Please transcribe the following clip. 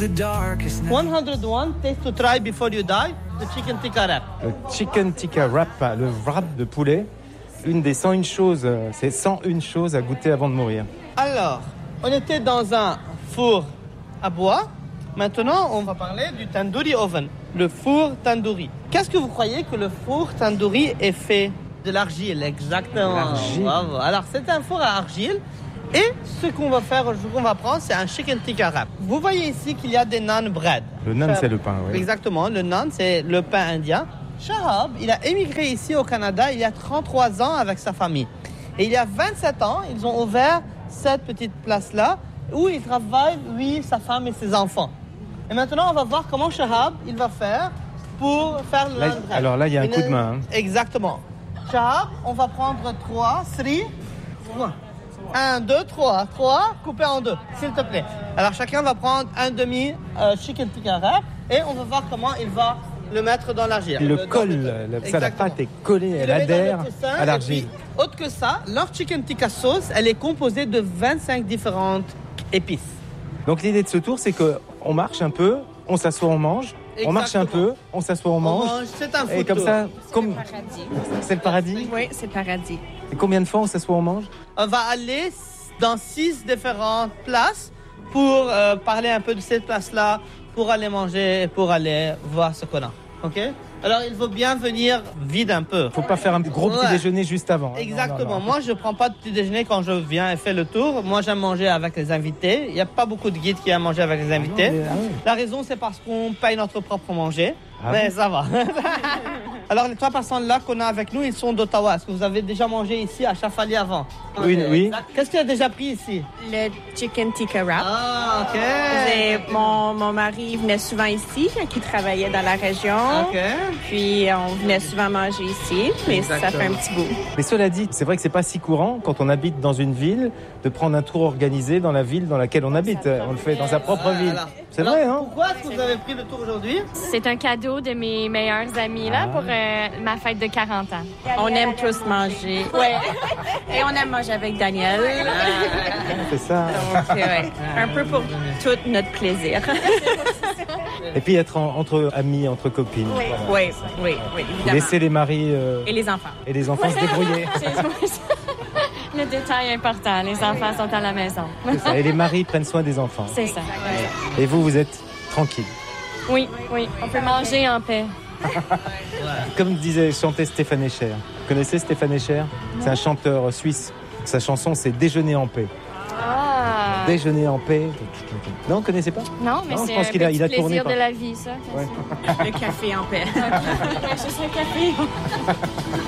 the darkest night. 101 Taste to Try Before You Die, the Chicken Tikka Wrap. Le chicken tikka wrap, le wrap de poulet, une des 101 choses, c'est 101 choses à goûter avant de mourir. Alors, on était dans un four à bois. Maintenant, on va parler du tandoori oven, le four tandoori. Qu'est-ce que vous croyez que le four tandoori est fait? De l'argile, exactement. L'argile. Bravo. Alors, c'est un four à argile. Et ce qu'on va faire, ce qu'on va prendre, c'est un chicken tikka wrap. Vous voyez ici qu'il y a des naan bread. Le naan, c'est le pain, oui. Exactement, le naan, c'est le pain indien. Shahab, il a émigré ici au Canada il y a 33 ans avec sa famille. Et il y a 27 ans, ils ont ouvert cette petite place-là où il travaille, lui, sa femme et ses enfants. Et maintenant, on va voir comment Shahab, il va faire pour faire le naan bread. Alors là, il y a un coup de main. Exactement. Shahab, on va prendre 3. 1, 2, 3. 3, coupé en 2, s'il te plaît. Alors, chacun va prendre un demi chicken tikka wrap et on va voir comment il va le mettre dans l'argile. Il le colle, la pâte est collée, elle adhère à l'argile. Autre que ça, leur chicken tikka sauce, elle est composée de 25 différentes épices. Donc l'idée de ce tour, c'est qu'on marche un peu, on s'assoit, on mange. On marche un peu, on s'assoit, on mange. C'est un food et comme tour. ça, C'est le paradis. c'est le paradis. Oui, c'est le paradis. Et combien de fois on s'assoit, on mange? On va aller dans 6 différentes places pour parler un peu de cette place-là, pour aller manger, pour aller voir ce qu'on a. OK? Alors, il faut bien venir vide un peu. Faut pas faire un gros petit déjeuner juste avant. Exactement. Non. Moi, je prends pas de petit déjeuner quand je viens et fais le tour. Moi, j'aime manger avec les invités. Il n'y a pas beaucoup de guides qui aiment manger avec les invités. Oui. La raison, c'est parce qu'on paye notre propre manger. Ah Mais bon? ça va. Alors, les 3 personnes là qu'on a avec nous, ils sont d'Ottawa. Est-ce que vous avez déjà mangé ici à Chafali avant? Oui, oui. Qu'est-ce que tu as déjà pris ici? Le chicken tikka wrap. Ah, OK. Mon mari venait souvent ici quand il travaillait dans la région. OK. Puis on venait souvent manger ici, mais ça fait un petit bout. Mais cela dit, c'est vrai que c'est pas si courant quand on habite dans une ville de prendre un tour organisé dans la ville dans laquelle on habite. On le fait dans sa propre ville. C'est vrai, hein? Pourquoi est-ce que vous avez pris le tour aujourd'hui? C'est un cadeau de mes meilleurs amis là, pour ma fête de 40 ans. On aime tous manger. Ouais. Et on aime manger avec Daniel. C'est ça. Donc, ouais, un peu pour tout notre plaisir. Et puis être entre amis, entre copines. Oui, évidemment. Laisser les maris Et les enfants. et les enfants se débrouiller. Le détail important, les enfants sont à la maison. C'est ça. Et les maris prennent soin des enfants. C'est ça. Et vous êtes tranquille. Oui, on peut manger en paix. Comme chantait Stéphane Echer. Vous connaissez Stéphane Echer? C'est un chanteur suisse. Sa chanson, c'est Déjeuner en paix. Ah! Déjeuner en paix. Non, vous ne connaissez pas? Non, mais Non, je c'est pense un qu'il a petit tourné plaisir par- de la vie, ça. Ouais. Le café en paix. Juste un café.